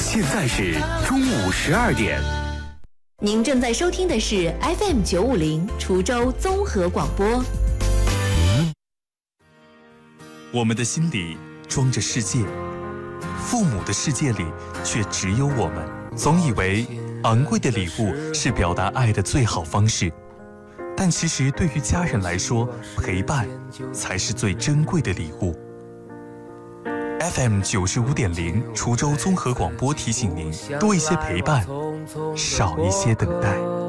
现在是中午12点。 您正在收听的是 FM 950滁州综合广播。 我们的心里装着世界，父母的世界里却只有我们。总以为昂贵的礼物是表达爱的最好方式，但其实对于家人来说，陪伴才是最珍贵的礼物。FM 95.0滁州综合广播提醒您：多一些陪伴，少一些等待。